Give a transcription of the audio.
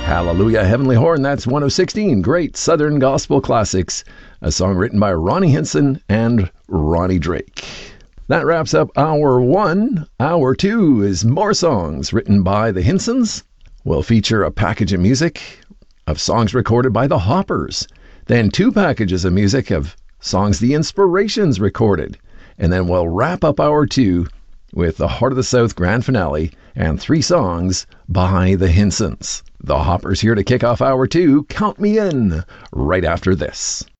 Hallelujah, Heavenly Horn, that's one of 16 great Southern gospel classics, a song written by Ronnie Hinson and Ronnie Drake. That wraps up Hour 1. Hour 2 is more songs written by the Hinsons. We'll feature a package of music of songs recorded by the Hoppers, then 2 packages of music of songs the Inspirations recorded, and then we'll wrap up Hour 2 with the Heart of the South grand finale and 3 songs by the Hinsons. The Hoppers here to kick off Hour 2. Count me in right after this.